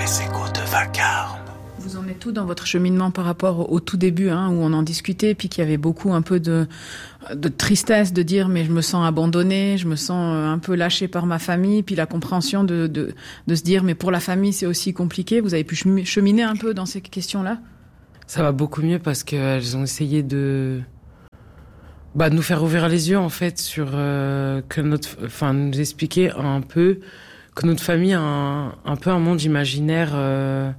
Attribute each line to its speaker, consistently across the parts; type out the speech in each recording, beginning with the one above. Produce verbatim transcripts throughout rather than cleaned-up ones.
Speaker 1: Les échos de vacarme.
Speaker 2: Vous en êtes où dans votre cheminement par rapport au tout début, hein, où on en discutait, puis qu'il y avait beaucoup un peu de, de tristesse, de dire mais je me sens abandonnée, je me sens un peu lâchée par ma famille, puis la compréhension de, de, de se dire mais pour la famille c'est aussi compliqué. Vous avez pu cheminer un peu dans ces questions-là ?
Speaker 3: Ça va beaucoup mieux parce qu'elles ont essayé de, bah, de nous faire ouvrir les yeux en fait sur euh, que notre, enfin nous expliquer un peu que notre famille a un, un peu un monde imaginaire. Euh,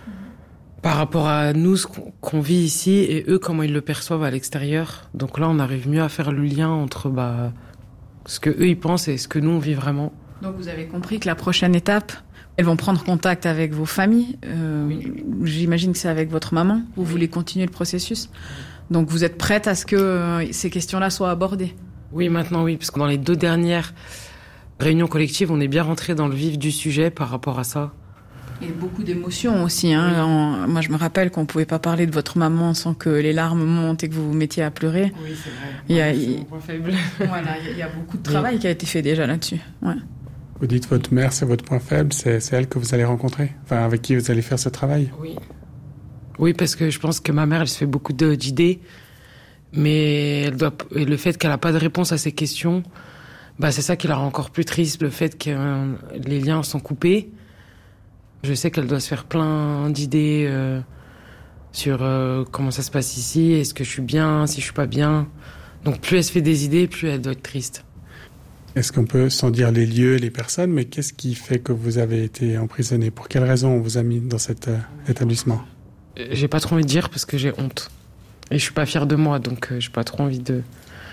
Speaker 3: Par rapport à nous, ce qu'on vit ici, et eux, comment ils le perçoivent à l'extérieur. Donc là, on arrive mieux à faire le lien entre bah, ce que eux ils pensent et ce que nous, on vit vraiment.
Speaker 2: Donc vous avez compris que la prochaine étape, elles vont prendre contact avec vos familles. Euh, oui. J'imagine que c'est avec votre maman. Vous oui. voulez continuer le processus. Donc vous êtes prête à ce que euh, ces questions-là soient abordées ?
Speaker 3: Oui, maintenant oui, parce que dans les deux dernières réunions collectives, on est bien rentré dans le vif du sujet par rapport à ça.
Speaker 2: Et beaucoup d'émotions aussi. Hein. Oui. En, moi, je me rappelle qu'on ne pouvait pas parler de votre maman sans que les larmes montent et que vous vous mettiez à pleurer.
Speaker 3: Oui, c'est vrai.
Speaker 2: Il y a,
Speaker 3: c'est
Speaker 2: il...
Speaker 3: mon point faible.
Speaker 2: Voilà, il y a beaucoup de travail oui. qui a été fait déjà là-dessus. Ouais.
Speaker 4: Vous dites votre mère, c'est votre point faible, c'est, c'est elle que vous allez rencontrer, enfin avec qui vous allez faire ce travail.
Speaker 3: Oui. Oui, parce que je pense que ma mère, elle se fait beaucoup de, d'idées, mais elle doit, et le fait qu'elle n'a pas de réponse à ces questions, bah, c'est ça qui la rend encore plus triste, le fait que euh, les liens sont coupés. Je sais qu'elle doit se faire plein d'idées euh, sur euh, comment ça se passe ici, est-ce que je suis bien, si je suis pas bien. Donc plus elle se fait des idées, plus elle doit être triste.
Speaker 4: Est-ce qu'on peut, sans dire les lieux, les personnes, mais qu'est-ce qui fait que vous avez été emprisonné ? Pour quelle raison on vous a mis dans cet euh, établissement ?
Speaker 3: J'ai pas trop envie de dire parce que j'ai honte. Et je suis pas fière de moi, donc euh, j'ai pas trop envie de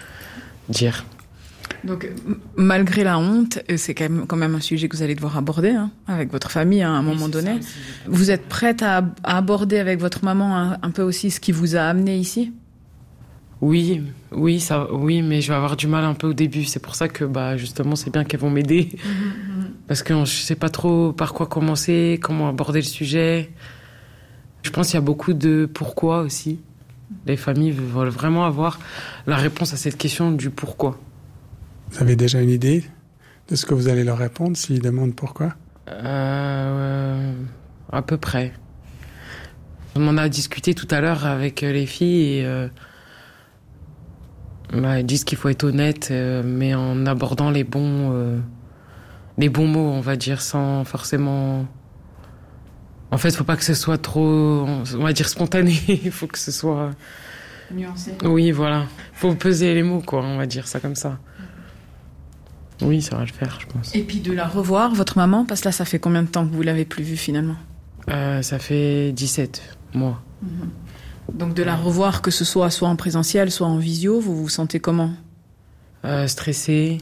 Speaker 3: dire.
Speaker 2: Donc, malgré la honte, c'est quand même, quand même un sujet que vous allez devoir aborder hein, avec votre famille hein, à un oui, moment donné. Ça, vous êtes prête à, à aborder avec votre maman un, un peu aussi ce qui vous a amené ici ?
Speaker 3: Oui, oui, ça, oui, mais je vais avoir du mal un peu au début. C'est pour ça que, bah, justement, c'est bien qu'elles vont m'aider. Mmh, mmh. Parce que je sais pas trop par quoi commencer, comment aborder le sujet. Je pense qu'il y a beaucoup de pourquoi aussi. Les familles veulent vraiment avoir la réponse à cette question du pourquoi.
Speaker 4: Vous avez déjà une idée de ce que vous allez leur répondre s'ils demandent pourquoi ?
Speaker 3: euh, À peu près. On en a discuté tout à l'heure avec les filles et euh, bah, elles disent qu'il faut être honnête, euh, mais en abordant les bons, euh, les bons mots, on va dire, sans forcément... En fait, il ne faut pas que ce soit trop, on va dire, spontané. Il faut que ce soit...
Speaker 2: nuancé.
Speaker 3: Oui, voilà. Il faut peser les mots, quoi, on va dire ça comme ça. Oui, ça va le faire, je pense.
Speaker 2: Et puis de la revoir, votre maman, parce que là, ça fait combien de temps que vous l'avez plus vue, finalement ?
Speaker 3: euh, Ça fait dix-sept mois.
Speaker 2: Mmh. Donc de la revoir, que ce soit soit en présentiel, soit en visio, vous vous sentez comment ?
Speaker 3: euh, Stressée.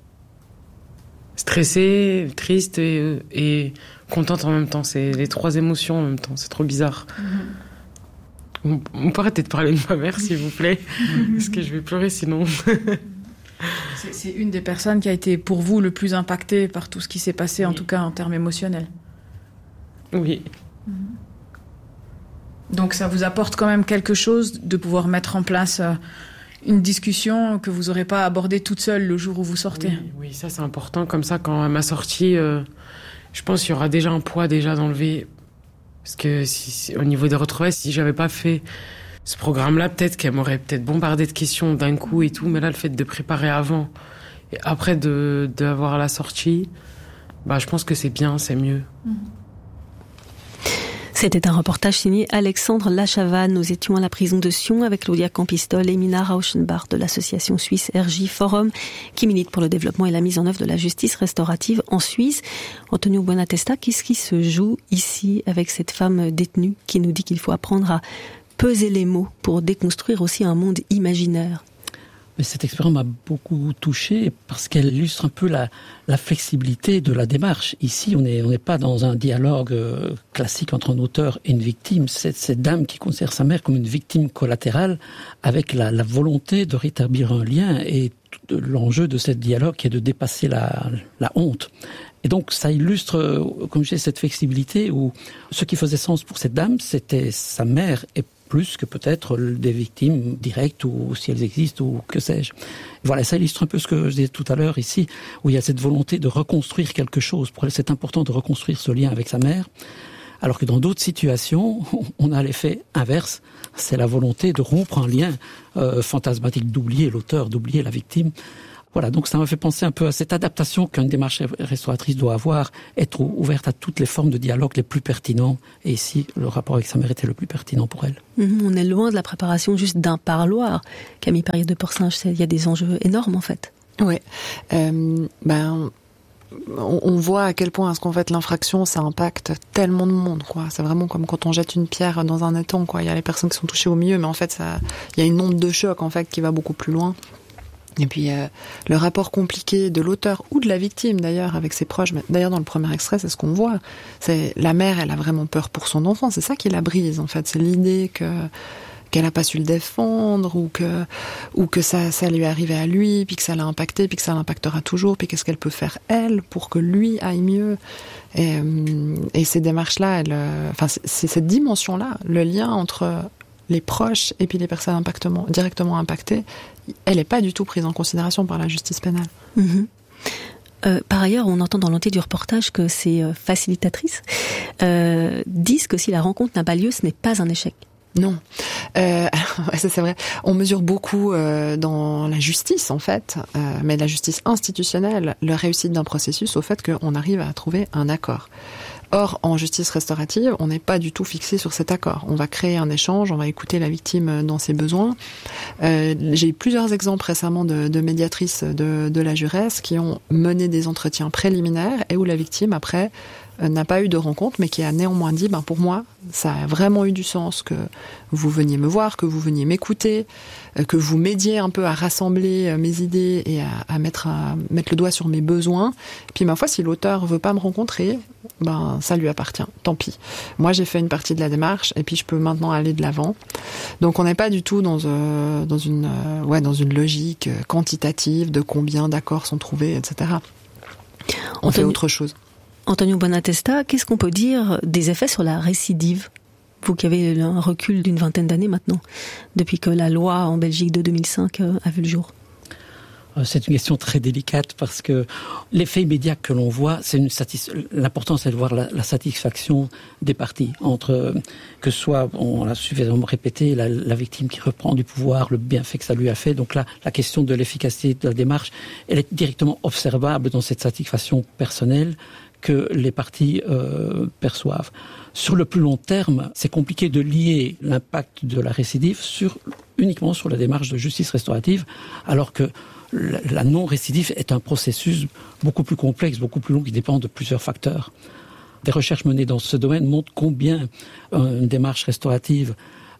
Speaker 3: Stressée, triste et, et contente en même temps. C'est les trois émotions en même temps, c'est trop bizarre. Mmh. On, on peut arrêter de parler de ma mère, s'il vous plaît, parce que je vais pleurer sinon.
Speaker 2: C'est, c'est une des personnes qui a été pour vous le plus impactée par tout ce qui s'est passé, oui. En tout cas en termes émotionnels.
Speaker 3: Oui.
Speaker 2: Mmh. Donc ça vous apporte quand même quelque chose de pouvoir mettre en place euh, une discussion que vous n'aurez pas abordée toute seule le jour où vous sortez.
Speaker 3: Oui, oui, ça c'est important. Comme ça, quand à ma sortie, euh, je pense qu'il y aura déjà un poids déjà d'enlever. Parce que si, si, au niveau des retrouvailles, si j'avais pas fait ce programme-là, peut-être qu'elle m'aurait peut-être bombardé de questions d'un coup et tout, mais là, le fait de préparer avant et après de, d'avoir la sortie, bah, je pense que c'est bien, c'est mieux. Mmh.
Speaker 5: C'était un reportage signé Alexandre Lachavanne. Nous étions à la prison de Sion avec Claudia Campistol et Mina Rauschenbach de l'association suisse R J Forum qui milite pour le développement et la mise en œuvre de la justice restaurative en Suisse. Antonio Buenatesta, qu'est-ce qui se joue ici avec cette femme détenue qui nous dit qu'il faut apprendre à peser les mots pour déconstruire aussi un monde imaginaire?
Speaker 6: Mais cette expérience m'a beaucoup touché parce qu'elle illustre un peu la, la flexibilité de la démarche. Ici, on n'est on n'est pas dans un dialogue euh, classique entre un auteur et une victime. C'est cette dame qui considère sa mère comme une victime collatérale avec la, la volonté de rétablir un lien et tout, l'enjeu de ce dialogue qui est de dépasser la, la honte. Et donc, ça illustre, comme je disais, cette flexibilité où ce qui faisait sens pour cette dame, c'était sa mère et plus que peut-être des victimes directes ou si elles existent ou que sais-je. Voilà, ça illustre un peu ce que je disais tout à l'heure ici, où il y a cette volonté de reconstruire quelque chose. Pour elle, c'est important de reconstruire ce lien avec sa mère. Alors que dans d'autres situations, on a l'effet inverse, c'est la volonté de rompre un lien euh, fantasmatique, d'oublier l'auteur, d'oublier la victime. Voilà, donc ça m'a fait penser un peu à cette adaptation qu'une démarche restauratrice doit avoir, être ouverte à toutes les formes de dialogue les plus pertinents. Et ici, le rapport avec sa mère était le plus pertinent pour elle.
Speaker 5: Mmh, on est loin de la préparation juste d'un parloir. Camille Perrier de Porcinge, il y a des enjeux énormes en fait.
Speaker 1: Oui, euh, ben... on voit à quel point est-ce qu'en fait l'infraction ça impacte tellement de monde, quoi. C'est vraiment comme quand on jette une pierre dans un étang, quoi. Il y a les personnes qui sont touchées au milieu, mais en fait ça, il y a une onde de choc en fait qui va beaucoup plus loin. Et puis euh, le rapport compliqué de l'auteur ou de la victime d'ailleurs avec ses proches. D'ailleurs dans le premier extrait c'est ce qu'on voit. C'est la mère, elle a vraiment peur pour son enfant. C'est ça qui la brise en fait. C'est l'idée que qu'elle a pas su le défendre ou que ou que ça ça lui est arrivé à lui, puis que ça l'a impacté, puis que ça l'impactera toujours, puis qu'est-ce qu'elle peut faire elle pour que lui aille mieux. Et, et ces démarches là, elle, enfin c'est cette dimension là, le lien entre les proches et puis les personnes impactement, directement impactées, elle n'est pas du tout prise en considération par la justice pénale.
Speaker 5: Mmh. Euh, par ailleurs, on entend dans l'entier du reportage que ces euh, facilitatrices euh, disent que si la rencontre n'a pas lieu, ce n'est pas un échec.
Speaker 1: Non, euh, ça c'est vrai. On mesure beaucoup euh, dans la justice en fait, euh, mais la justice institutionnelle, la réussite d'un processus au fait qu'on arrive à trouver un accord. Or, en justice restaurative, on n'est pas du tout fixé sur cet accord. On va créer un échange, on va écouter la victime dans ses besoins. Euh, j'ai eu plusieurs exemples récemment de, de médiatrices de, de la Jurès qui ont mené des entretiens préliminaires et où la victime, après, euh, n'a pas eu de rencontre, mais qui a néanmoins dit, ben, pour moi, ça a vraiment eu du sens que vous veniez me voir, que vous veniez m'écouter, euh, que vous m'aidiez un peu à rassembler euh, mes idées et à, à, mettre, à mettre le doigt sur mes besoins. Puis, ma foi, si l'auteur veut pas me rencontrer, ben, ça lui appartient, tant pis. Moi, j'ai fait une partie de la démarche et puis je peux maintenant aller de l'avant. Donc, on n'est pas du tout dans, euh, dans, une, euh, ouais, dans une logique quantitative de combien d'accords sont trouvés, et cetera. On Antonio, fait autre chose.
Speaker 5: Antonio Bonatesta, qu'est-ce qu'on peut dire des effets sur la récidive ? Vous qui avez un recul d'une vingtaine d'années maintenant, depuis que la loi en Belgique de deux mille cinq a vu le jour.
Speaker 6: C'est une question très délicate parce que l'effet immédiat que l'on voit, c'est une satis... l'important c'est de voir la, la satisfaction des parties entre que ce soit, on l'a suffisamment répété, la, la victime qui reprend du pouvoir, le bienfait que ça lui a fait. Donc là, la question de l'efficacité de la démarche, elle est directement observable dans cette satisfaction personnelle que les parties euh, perçoivent. Sur le plus long terme, c'est compliqué de lier l'impact de la récidive sur uniquement sur la démarche de justice restaurative, alors que la non-récidive est un processus beaucoup plus complexe, beaucoup plus long, qui dépend de plusieurs facteurs. Des recherches menées dans ce domaine montrent combien une démarche restaurative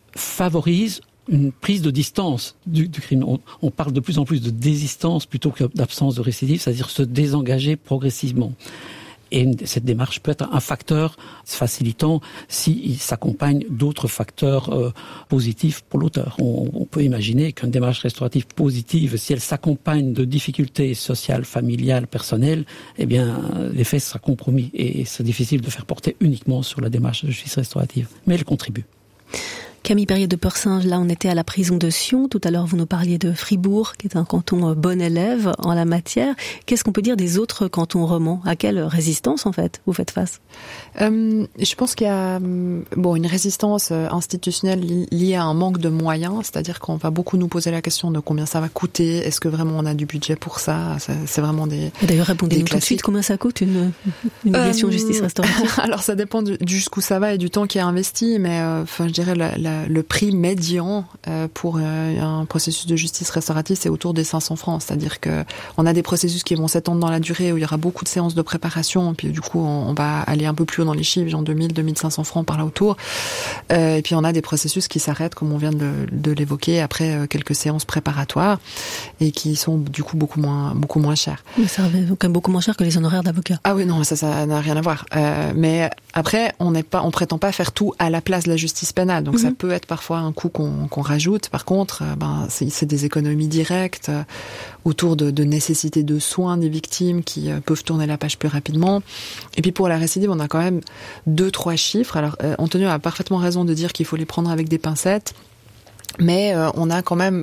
Speaker 6: favorise une prise de distance du, du crime. On, on parle de plus en plus de désistance plutôt que d'absence de récidive, c'est-à-dire se désengager progressivement. Et une, cette démarche peut être un facteur facilitant s'il s'accompagne d'autres facteurs euh, positifs pour l'auteur. On, on peut imaginer qu'une démarche restaurative positive, si elle s'accompagne de difficultés sociales, familiales, personnelles, eh bien, l'effet sera compromis. Et c'est difficile de faire porter uniquement sur la démarche de justice restaurative. Mais elle contribue.
Speaker 5: Camille Perrier de Porcinge, là on était à la prison de Sion. Tout à l'heure vous nous parliez de Fribourg, qui est un canton bon élève en la matière. Qu'est-ce qu'on peut dire des autres cantons romans ? À quelle résistance en fait vous faites face ?
Speaker 1: euh, Je pense qu'il y a bon, une résistance institutionnelle liée à un manque de moyens, c'est-à-dire qu'on va beaucoup nous poser la question de combien ça va coûter, est-ce que vraiment on a du budget pour ça ? C'est vraiment des
Speaker 5: Et d'ailleurs répondez-nous tout de suite, combien ça coûte une, une médiation euh, justice restaurative ?
Speaker 1: Alors ça dépend du, jusqu'où ça va et du temps qui est investi, mais euh, enfin je dirais la, la le prix médian pour un processus de justice restaurative, c'est autour des cinq cents francs. C'est-à-dire que on a des processus qui vont s'étendre dans la durée, où il y aura beaucoup de séances de préparation, puis du coup, on va aller un peu plus haut dans les chiffres, genre deux mille, deux mille cinq cents francs par là autour. Euh, et puis, on a des processus qui s'arrêtent, comme on vient de, de l'évoquer, après quelques séances préparatoires, et qui sont du coup beaucoup moins, beaucoup moins chers.
Speaker 5: Mais ça revient quand même beaucoup moins cher que les honoraires d'avocat.
Speaker 1: Ah oui, non, ça, ça n'a rien à voir. Euh, mais après, on n'est pas, on prétend pas faire tout à la place de la justice pénale. Donc, mm-hmm. ça peut être parfois un coût qu'on, qu'on rajoute. Par contre, ben, c'est, c'est des économies directes euh, autour de, de nécessité de soins des victimes qui euh, peuvent tourner la page plus rapidement. Et puis pour la récidive, on a quand même deux, trois chiffres. Alors, euh, Antonio a parfaitement raison de dire qu'il faut les prendre avec des pincettes, mais euh, on a quand même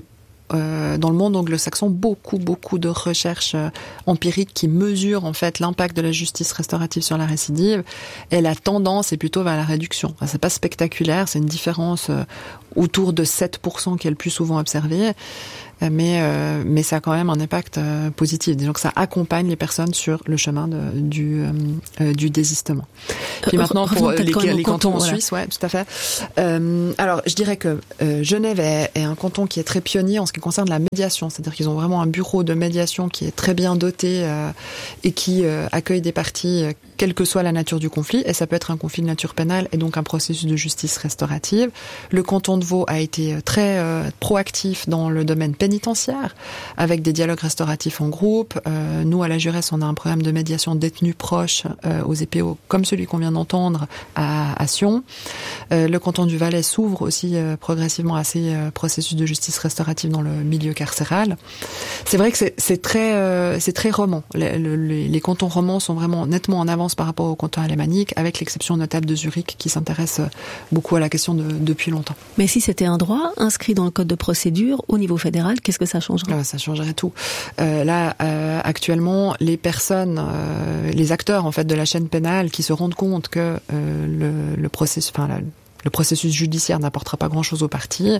Speaker 1: euh, dans le monde anglo-saxon beaucoup, beaucoup de recherches euh, empiriques qui mesurent en fait l'impact de la justice restaurative sur la récidive, et la tendance est plutôt vers la réduction. Enfin, c'est pas spectaculaire, c'est une différence euh, autour de sept pour cent qui est le plus souvent observée. Mais euh, mais ça a quand même un impact euh, positif. Donc ça accompagne les personnes sur le chemin de, du euh, du désistement. Puis euh, maintenant pour les, les cantons, cantons en voilà. Suisse, ouais, tout à fait. Euh, alors je dirais que euh, Genève est, est un canton qui est très pionnier en ce qui concerne la médiation. C'est-à-dire qu'ils ont vraiment un bureau de médiation qui est très bien doté euh, et qui euh, accueille des parties euh, quelle que soit la nature du conflit. Et ça peut être un conflit de nature pénale et donc un processus de justice restaurative. Le canton de Vaud a été très euh, proactif dans le domaine pénitentiaire pénitentiaire, avec des dialogues restauratifs en groupe. Euh, nous, à la Jurès, on a un programme de médiation détenus proches euh, aux E P O, comme celui qu'on vient d'entendre à, à Sion. Euh, le canton du Valais s'ouvre aussi euh, progressivement à ces euh, processus de justice restaurative dans le milieu carcéral. C'est vrai que c'est, c'est très, euh, c'est très roman. Les, les, les cantons romans sont vraiment nettement en avance par rapport aux cantons alémaniques, avec l'exception notable de Zurich, qui s'intéresse beaucoup à la question de, depuis longtemps.
Speaker 5: Mais si c'était un droit inscrit dans le code de procédure au niveau fédéral, qu'est-ce que ça changerait ?
Speaker 1: Ah, ça changerait tout. Euh, là, euh, actuellement, les personnes, euh, les acteurs en fait de la chaîne pénale, qui se rendent compte que euh, le, le processus, enfin, la, le processus judiciaire n'apportera pas grand-chose aux parties,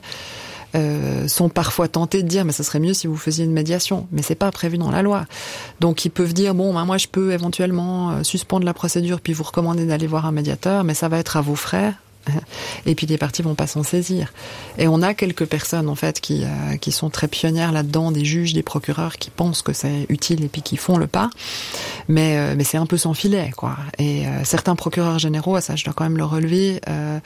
Speaker 1: euh, sont parfois tentés de dire mais ça serait mieux si vous faisiez une médiation, mais c'est pas prévu dans la loi. Donc ils peuvent dire bon, ben moi je peux éventuellement euh, suspendre la procédure puis vous recommander d'aller voir un médiateur, mais ça va être à vos frais. Et puis les parties vont pas s'en saisir. Et on a quelques personnes en fait qui euh, qui sont très pionnières là-dedans, des juges, des procureurs qui pensent que c'est utile et puis qui font le pas. Mais euh, mais c'est un peu sans filet quoi. Et euh, certains procureurs généraux, à ça je dois quand même le relever, euh,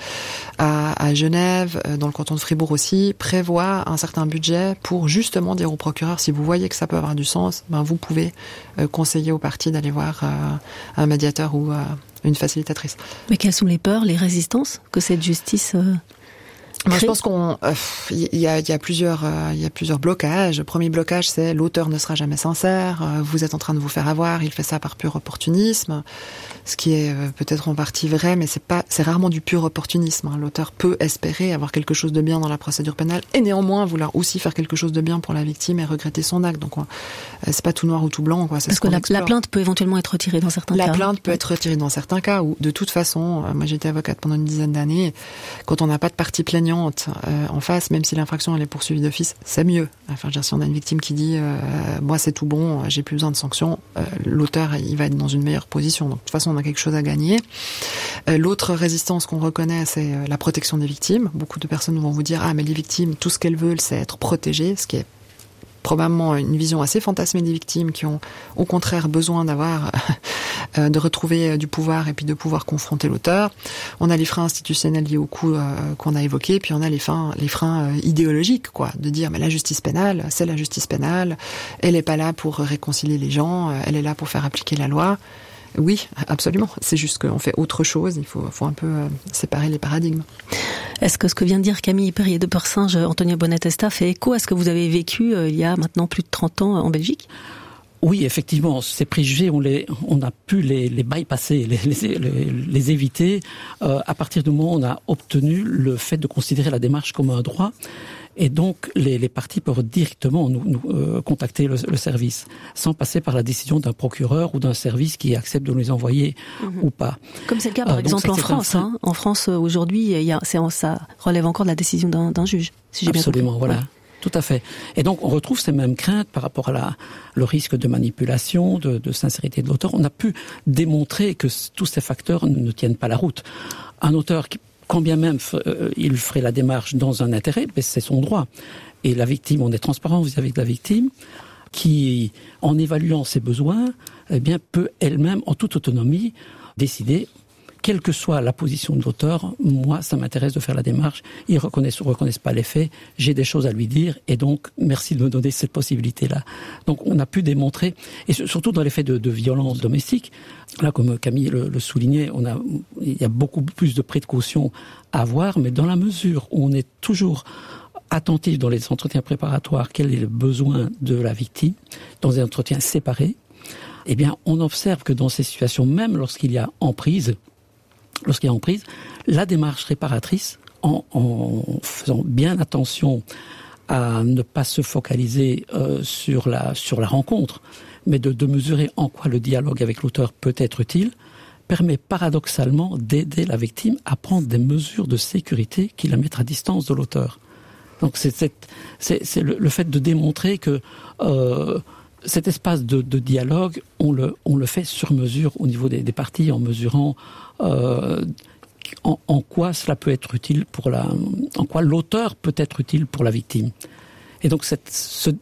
Speaker 1: à, à Genève, euh, dans le canton de Fribourg aussi, prévoient un certain budget pour justement dire aux procureurs si vous voyez que ça peut avoir du sens, ben vous pouvez euh, conseiller aux parties d'aller voir euh, un médiateur ou euh, une facilitatrice.
Speaker 5: Mais quelles sont les peurs, les résistances que cette justice euh,
Speaker 1: Moi, je pense qu'on, il euh, y a, il y a plusieurs, il euh, y a plusieurs blocages. Le premier blocage, c'est l'auteur ne sera jamais sincère. Euh, vous êtes en train de vous faire avoir. Il fait ça par pur opportunisme, ce qui est euh, peut-être en partie vrai, mais c'est pas, c'est rarement du pur opportunisme. Hein. L'auteur peut espérer avoir quelque chose de bien dans la procédure pénale et néanmoins vouloir aussi faire quelque chose de bien pour la victime et regretter son acte. Donc, on, euh, c'est pas tout noir ou tout blanc, quoi. C'est
Speaker 5: Parce
Speaker 1: ce qu'on
Speaker 5: que la,
Speaker 1: explore.
Speaker 5: la plainte peut éventuellement être retirée dans certains
Speaker 1: la
Speaker 5: cas.
Speaker 1: La plainte peut être retirée dans certains cas où, de toute façon, euh, moi j'étais avocate pendant une dizaine d'années. Quand on n'a pas de partie plaignante euh, en face, même si l'infraction elle est poursuivie d'office, c'est mieux. Enfin, je veux dire, si on a une victime qui dit euh, moi c'est tout bon, j'ai plus besoin de sanctions, euh, l'auteur il va être dans une meilleure position. Donc de toute façon on a quelque chose à gagner. Euh, l'autre résistance qu'on reconnaît, c'est euh, la protection des victimes. Beaucoup de personnes vont vous dire ah mais les victimes, tout ce qu'elles veulent c'est être protégées, ce qui est probablement une vision assez fantasmée des victimes qui ont au contraire besoin d'avoir euh, de retrouver du pouvoir et puis de pouvoir confronter l'auteur. On a les freins institutionnels liés au coût euh, qu'on a évoqué, puis on a les freins les freins euh, idéologiques quoi, de dire mais la justice pénale, c'est la justice pénale, elle est pas là pour réconcilier les gens, euh, elle est là pour faire appliquer la loi. Oui, absolument. C'est juste qu'on fait autre chose. Il faut, faut un peu euh, séparer les paradigmes.
Speaker 5: Est-ce que ce que vient de dire Camille Perrier de Persinge, Antonia Bonatesta, fait écho à ce que vous avez vécu euh, il y a maintenant plus de trente ans en Belgique ?
Speaker 6: Oui, effectivement, ces préjugés, on les, on a pu les, les bypasser, les, les, les, les éviter. Euh, à partir du moment où on a obtenu le fait de considérer la démarche comme un droit. Et donc, les, les parties peuvent directement nous, nous euh, contacter le, le service, sans passer par la décision d'un procureur ou d'un service qui accepte de nous les envoyer mmh. ou pas.
Speaker 5: Comme c'est le cas, par euh, exemple, en France. Hein. En France, aujourd'hui, il y a, c'est, ça relève encore de la décision d'un, d'un juge, si j'ai bien compris.
Speaker 6: Absolument, voilà.
Speaker 5: Ouais.
Speaker 6: Tout à fait. Et donc, on retrouve ces mêmes craintes par rapport à la, le risque de manipulation, de, de sincérité de l'auteur. On a pu démontrer que tous ces facteurs ne tiennent pas la route. Un auteur qui quand bien même euh, il ferait la démarche dans un intérêt, mais c'est son droit. Et la victime, on est transparent vis-à-vis de la victime, qui, en évaluant ses besoins, eh bien, peut elle-même, en toute autonomie, décider, quelle que soit la position de l'auteur, moi, ça m'intéresse de faire la démarche, ils reconnaissent ou reconnaissent pas les faits, j'ai des choses à lui dire, et donc, merci de me donner cette possibilité-là. Donc, on a pu démontrer, et surtout dans les faits de, de violence domestique, là, comme Camille le, le soulignait, on a, il y a beaucoup plus de précautions à avoir, mais dans la mesure où on est toujours attentif dans les entretiens préparatoires, quel est le besoin de la victime, dans des entretiens séparés, eh bien, on observe que dans ces situations, même lorsqu'il y a emprise, lorsqu'il y a emprise, la démarche réparatrice, en, en faisant bien attention à ne pas se focaliser euh, sur la sur la rencontre, mais de, de mesurer en quoi le dialogue avec l'auteur peut être utile, permet paradoxalement d'aider la victime à prendre des mesures de sécurité qui la mettent à distance de l'auteur. Donc c'est, c'est, c'est, c'est le, le fait de démontrer que euh, cet espace de, de dialogue, on le, on le fait sur mesure au niveau des, des parties, en mesurant euh, en, en quoi cela peut être utile pour la, en quoi l'auteur peut être utile pour la victime. Et donc cette, ce,